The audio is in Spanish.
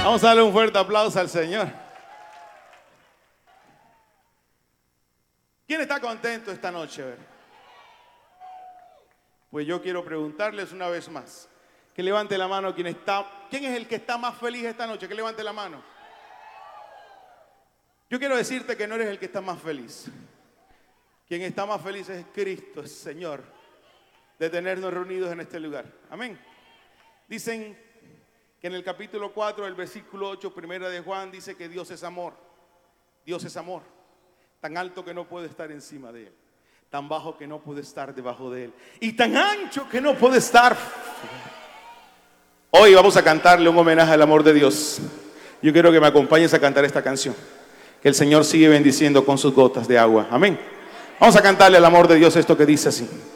Vamos a darle un fuerte aplauso al Señor. ¿Quién está contento esta noche? A ver. Pues yo quiero preguntarles una vez más. Que levante la mano quien está. ¿Quién es el que está más feliz esta noche? Que levante la mano. Yo quiero decirte que no eres el que está más feliz. Quien está más feliz es Cristo, el Señor, de tenernos reunidos en este lugar. Amén. Dicen que en el capítulo 4, el versículo 8, primera de Juan, dice que Dios es amor. Dios es amor. Tan alto que no puede estar encima de Él. Tan bajo que no puede estar debajo de Él. Y tan ancho que no puede estar. Hoy vamos a cantarle un homenaje al amor de Dios. Yo quiero que me acompañes a cantar esta canción. Que el Señor sigue bendiciendo con sus gotas de agua. Amén. Vamos a cantarle al amor de Dios esto que dice así.